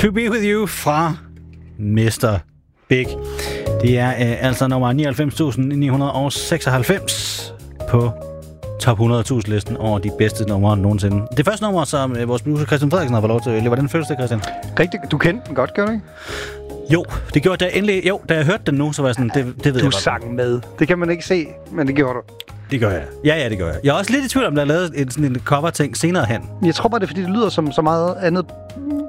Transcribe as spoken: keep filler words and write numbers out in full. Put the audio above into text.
To Be With You fra mister Big. Det er øh, altså nummer nioghalvfems tusind ni hundrede og seksoghalvfems på top hundrede tusind listen over de bedste numre nogensinde. Det første nummer, som øh, vores producer Christian Frederiksen har fået lov til at vælge. Hvordan føles det, Christian? Rigtig. Du kendte den godt, gør du ikke? Jo, det gjorde jeg endelig. Jo, da jeg hørte den nu, så var jeg sådan, det, det ved du jeg godt. Du sang med. Det kan man ikke se, men det gjorde du. Det gør jeg. Ja, ja, det gør jeg. Jeg er også lidt i tvivl om, der er lavet en, sådan en cover-ting senere hen. Jeg tror bare, det er, fordi det lyder som så meget andet